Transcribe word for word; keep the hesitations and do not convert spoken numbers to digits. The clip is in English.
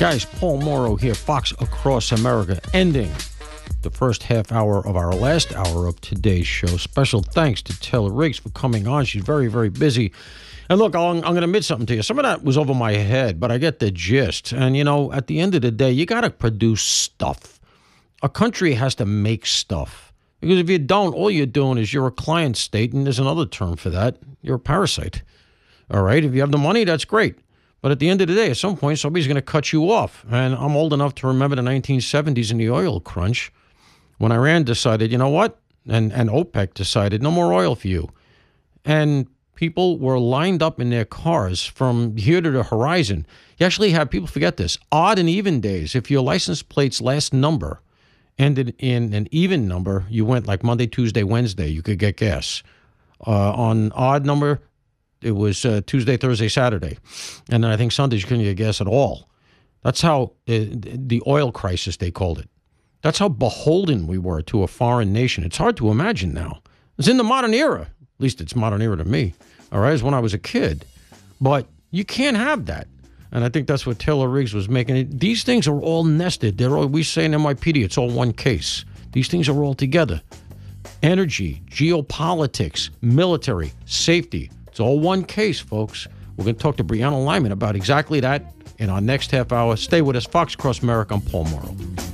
Guys, Paul Morrow here, Fox Across America, ending the first half hour of our last hour of today's show. Special thanks to Taylor Riggs for coming on. She's very, very busy. And look, I'm, I'm going to admit something to you. Some of that was over my head, but I get the gist. And, you know, at the end of the day, you got to produce stuff. A country has to make stuff. Because if you don't, all you're doing is you're a client state, and there's another term for that. You're a parasite. All right? If you have the money, that's great. But at the end of the day, at some point, somebody's going to cut you off. And I'm old enough to remember the nineteen seventies and the oil crunch when Iran decided, you know what? And, and OPEC decided, no more oil for you. And people were lined up in their cars from here to the horizon. You actually have, people forget this, odd and even days. If your license plate's last number ended in an even number, you went like Monday, Tuesday, Wednesday, you could get gas. Uh, on odd number, it was uh, Tuesday, Thursday, Saturday. And then I think Sundays you couldn't get gas at all. That's how uh, the oil crisis, they called it. That's how beholden we were to a foreign nation. It's hard to imagine now. It's in the modern era. At least it's modern era to me. All right, it's when I was a kid. But you can't have that. And I think that's what Taylor Riggs was making it. These things are all nested. They're all, we say in N Y P D, it's all one case. These things are all together. Energy, geopolitics, military, safety. It's all one case, folks. We're going to talk to Brianna Lyman about exactly that in our next half hour. Stay with us. Fox Across America. I'm Paul Morrow.